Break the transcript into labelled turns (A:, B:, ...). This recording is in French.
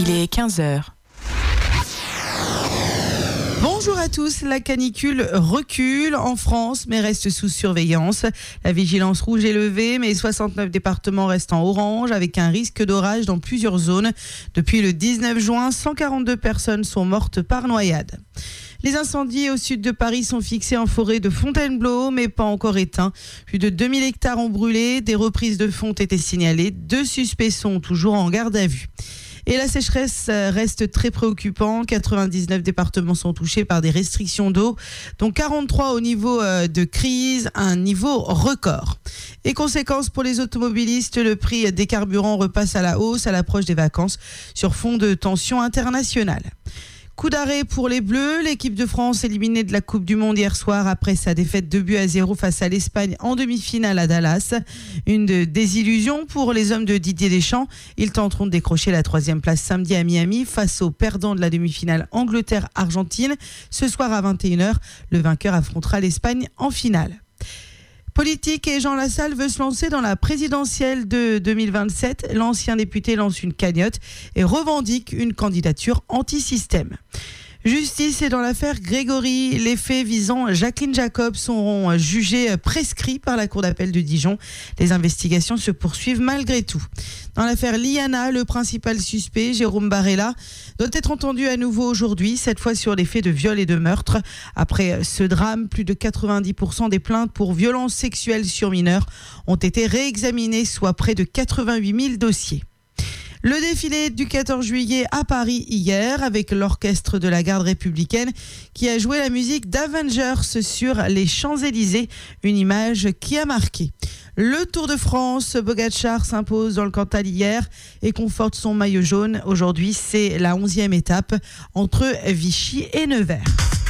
A: Il est 15h.
B: Bonjour à tous, la canicule recule en France mais reste sous surveillance. La vigilance rouge est levée mais 69 départements restent en orange avec un risque d'orage dans plusieurs zones. Depuis le 19 juin, 142 personnes sont mortes par noyade. Les incendies au sud de Paris sont fixés en forêt de Fontainebleau, mais pas encore éteints. Plus de 2000 hectares ont brûlé, des reprises de fonte étaient signalées. 2 suspects sont toujours en garde à vue. Et la sécheresse reste très préoccupante. 99 départements sont touchés par des restrictions d'eau, dont 43 au niveau de crise, un niveau record. Et conséquence pour les automobilistes, le prix des carburants repasse à la hausse à l'approche des vacances sur fond de tensions internationales. Coup d'arrêt pour les Bleus, l'équipe de France éliminée de la Coupe du Monde hier soir après sa défaite 2-0 face à l'Espagne en demi-finale à Dallas. Une désillusion pour les hommes de Didier Deschamps. Ils tenteront de décrocher la 3e place samedi à Miami face aux perdants de la demi-finale Angleterre-Argentine. Ce soir à 21h, le vainqueur affrontera l'Espagne en finale. Politique et Jean Lassalle veut se lancer dans la présidentielle de 2027. L'ancien député lance une cagnotte et revendique une candidature anti-système. Justice est dans l'affaire Grégory. Les faits visant Jacqueline Jacob seront jugés prescrits par la Cour d'appel de Dijon. Les investigations se poursuivent malgré tout. Dans l'affaire Liana, le principal suspect, Jérôme Barella, doit être entendu à nouveau aujourd'hui, cette fois sur les faits de viol et de meurtre. Après ce drame, plus de 90% des plaintes pour violences sexuelles sur mineurs ont été réexaminées, soit près de 88 000 dossiers. Le défilé du 14 juillet à Paris hier avec l'orchestre de la garde républicaine qui a joué la musique d'Avengers sur les Champs-Élysées, une image qui a marqué. Le Tour de France, Pogačar s'impose dans le Cantal hier et conforte son maillot jaune. Aujourd'hui, c'est la 11e étape entre Vichy et Nevers.